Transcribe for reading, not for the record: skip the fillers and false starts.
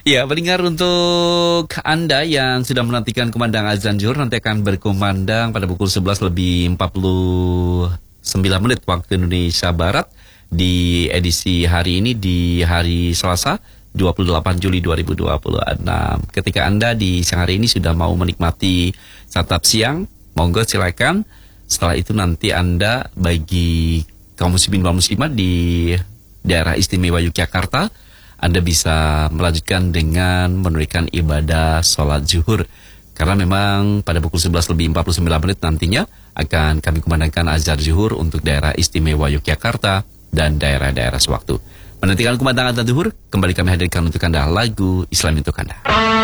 Ya, pendengar, untuk Anda yang sudah menantikan kumandang azan zuhur nanti akan berkumandang pada pukul 11 lebih 49 menit waktu Indonesia Barat di edisi hari ini di hari Selasa 28 Juli 2026. Ketika Anda di siang hari ini sudah mau menikmati santap siang, monggo silakan. Setelah itu nanti Anda bagi kaum muslimin dan muslimat di daerah istimewa Yogyakarta, Anda bisa melanjutkan dengan menunaikan ibadah sholat zuhur. Karena memang pada pukul 11 lebih 49 menit nantinya akan kami kumandangkan azan zuhur untuk daerah istimewa Yogyakarta dan daerah-daerah sewaktu. Menantikan kumandang azan zuhur, kembali kami hadirkan untuk Anda lagu Islam untuk Anda.